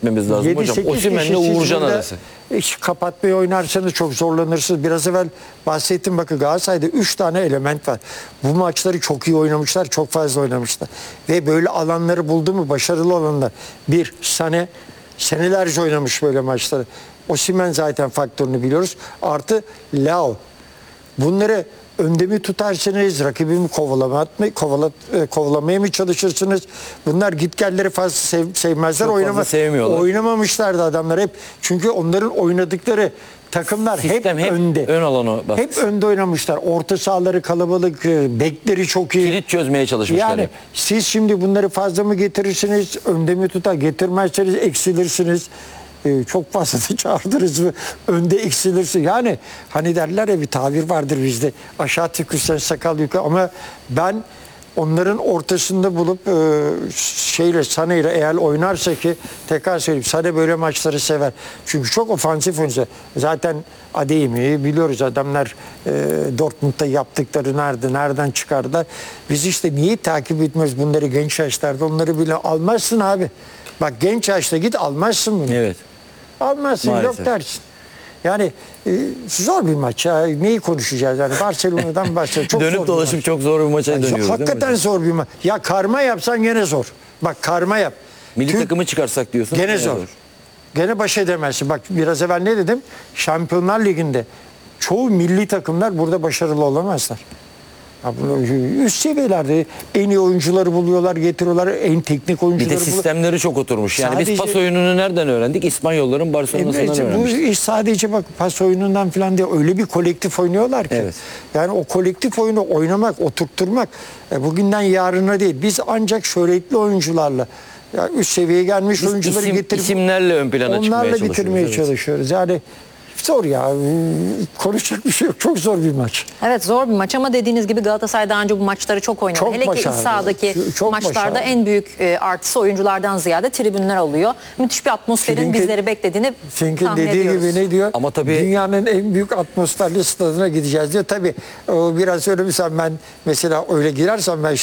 gitmemiz lazım hocam. 7-8 Osimhen'le kişi siz Uğurcan burada arası. iş kapatmayı oynarsanız çok zorlanırsınız. Biraz evvel bahsettim, bakın Galatasaray'da 3 tane element var. Bu maçları çok iyi oynamışlar, çok fazla oynamışlar. Ve böyle alanları buldu mu başarılı olanlar. Bir, senelerce oynamış böyle maçları. Osimhen zaten faktörünü biliyoruz. Artı Leao. Bunları önde mi tutarsınız, rakibimi kovalamaya mı çalışırsınız? Bunlar gitgelleri fazla sevmezler, Çok fazla sevmiyorlar. Oynamamışlardı adamlar hep. Çünkü onların oynadıkları takımlar Sistem hep önde. ön alanı bastı. Hep önde oynamışlar. Orta sahaları kalabalık, bekleri çok iyi. Kilit çözmeye çalışmışlar. Yani hep. siz şimdi bunları fazla mı getirirsiniz, önde mi tutar, getirmezseniz eksilirsiniz. Çok fazla da çağırdınız mı önde eksilirsin. Yani hani derler ya, bir tabir vardır bizde, aşağı tükürsen sakal yukarı, ama ben onların ortasında bulup Sané'yle eğer oynarsa, ki tekrar söyleyeyim, Sané böyle maçları sever. Çünkü çok ofansif oyuncu. Zaten Adeyemi'yi biliyoruz, adamlar Dortmund'da yaptıkları nereden çıkardılar. Biz işte niye takip etmiyoruz bunları genç yaşlarda, onları bile almazsın abi. Bak genç yaşta git almazsın bunu. Evet. Almazsın, Maalesef. yok dersin. Yani zor bir maç ya. Neyi konuşacağız yani? Barcelona'dan başlayalım. Çok zor Dönüp bir dolaşıp maç. çok zor bir maça Yani dönüyoruz. hakikaten değil mi? zor bir maç. Ya karma yapsan gene zor. Bak karma yap. Milli takımı çıkarsak diyorsun. Gene zor. Gene baş edemezsin. Bak biraz evvel ne dedim? Şampiyonlar Ligi'nde çoğu milli takımlar burada başarılı olamazlar. Ya bunu üst seviyelerde en iyi oyuncuları buluyorlar, getiriyorlar, en teknik Bir oyuncuları de buluyorlar. sistemleri çok oturmuş. Yani biz Sadece- pas oyununu nereden öğrendik? İspanyolların Barcelona'sından Bu öğrendik. iş sadece bak pas oyunundan falan değil, öyle bir kolektif oynuyorlar ki. Evet. Yani o kolektif oyunu oynamak, oturtturmak bugünden yarına değil. Biz ancak şöhretli oyuncularla, ya üst seviyeye gelmiş Biz oyuncuları getirip isimlerle ön plana çıkmaya onlarla çalışıyoruz. bitirmeye evet. çalışıyoruz. Yani zor ya. Konuşacak bir şey yok. Çok zor bir maç. Evet, zor bir maç ama dediğiniz gibi Galatasaray daha önce bu maçları çok oynadı. Çok Hele ki iç başarılı. sahadaki Çok maçlarda başarılı. en büyük artısı oyunculardan ziyade tribünler alıyor. Müthiş bir atmosferin Fink'in- bizleri beklediğini Fink'in tahmin dediği ediyoruz. gibi ne diyor? Ama tabii- dünyanın en büyük atmosferli stadına gideceğiz diyor. Tabii o biraz öyle ben mesela öyle girersem ben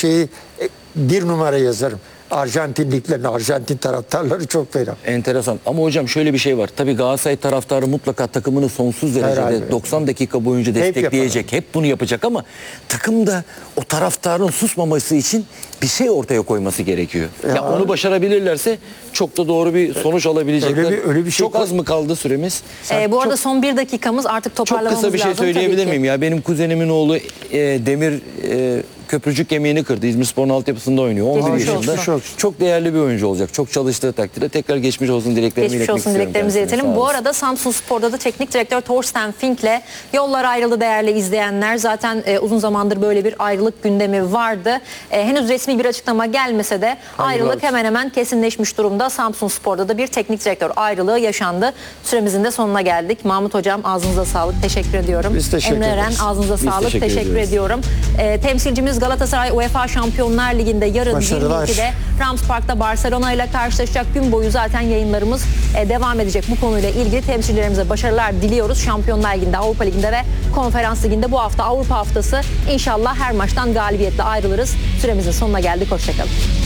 bir numara yazarım. Arjantinliklerin, Arjantin taraftarları çok fena. Enteresan. Ama hocam şöyle bir şey var. Tabii Galatasaray taraftarı mutlaka takımını sonsuz derecede Herhalde. 90 dakika boyunca destekleyecek. Hep bunu yapacak ama takım da o taraftarın susmaması için bir şey ortaya koyması gerekiyor. Ya onu başarabilirlerse çok da doğru bir sonuç alabilecekler. öyle bir şey çok az mı kaldı süremiz? Bu arada son bir dakikamız, artık Çok toparlamamız kısa bir şey lazım söyleyebilir tabii ki. miyim ya? Benim kuzenimin oğlu Demir köprücük kemiğini kırdı. İzmirspor'un altyapısında oynuyor. 11 Geçmiş yaşında. olsun. Çok değerli bir oyuncu olacak. Çok çalıştığı takdirde tekrar geçmiş olsun dileklerimi Geçmiş iletmek olsun istiyorum dileklerimizi kendisine. iletelim. Sağ Bu olasın. arada Samsun Spor'da da teknik direktör Thorsten Fink'le yollar ayrıldı değerli izleyenler. Zaten uzun zamandır böyle bir ayrılık gündemi vardı. Henüz resmi bir açıklama gelmese de ayrılık olsun. hemen hemen kesinleşmiş durumda. Samsun Spor'da da bir teknik direktör ayrılığı yaşandı. Süremizin de sonuna geldik. Mahmut Hocam, ağzınıza sağlık. Teşekkür ediyorum. Biz teşekkür Emre Eren, ederiz. ağzınıza Biz sağlık. teşekkür Teşekkür ediyoruz. ediyorum. Temsilcimiz Galatasaray UEFA Şampiyonlar Ligi'nde yarın Başarılar. 22'de Rams Park'ta Barcelona ile karşılaşacak. Gün boyu zaten yayınlarımız devam edecek. Bu konuyla ilgili temsilcilerimize başarılar diliyoruz. Şampiyonlar Ligi'nde, Avrupa Ligi'nde ve Konferans Ligi'nde bu hafta Avrupa haftası. İnşallah her maçtan galibiyetle ayrılırız. Süremizin sonuna geldik. Hoşçakalın.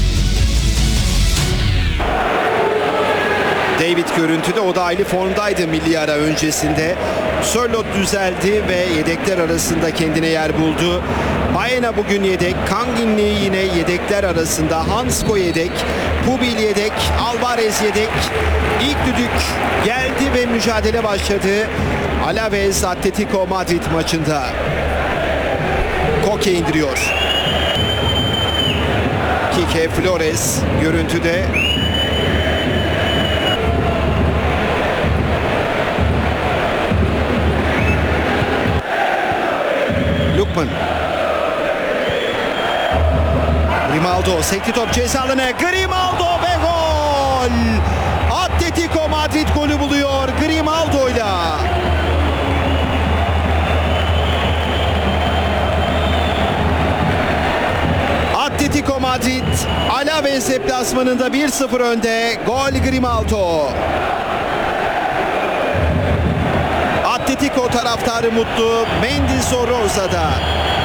David görüntüde, o da aynı formdaydı milli ara öncesinde. Sörloth düzeldi ve yedekler arasında kendine yer buldu. Baena bugün yedek, Kanginli yine yedekler arasında, Hansko yedek, Pubil yedek, Alvarez yedek. İlk düdük geldi ve mücadele başladı. Alaves Atletico Madrid maçında. Koke indiriyor. Kike Flores görüntüde. Lukman. Grimaldo sekti top ceza alanına. Grimaldo ve gol. Atletico Madrid golü buluyor Grimaldo'yla. Atletico Madrid Alaves deplasmanında 1-0 önde. Gol Grimaldo. Atletico taraftarı mutlu. Mendy Sorosa'da.